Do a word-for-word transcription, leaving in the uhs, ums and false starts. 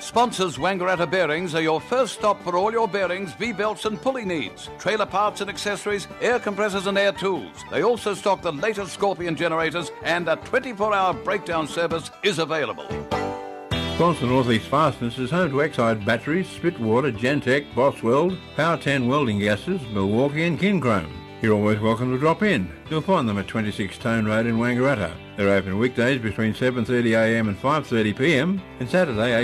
Sponsors Wangaratta Bearings are your first stop for all your bearings, V-belts and pulley needs, trailer parts and accessories, air compressors and air tools. They also stock the latest Scorpion generators, and a twenty-four hour breakdown service is available. Sponsor North East Fastness is home to Exide Batteries, Spitwater, Gentech, Bosweld, Power ten Welding Gases, Milwaukee and Kinchrome. You're always welcome to drop in. You'll find them at twenty-six Tone Road in Wangaratta. They're open weekdays between seven thirty a m and five thirty p m and Saturday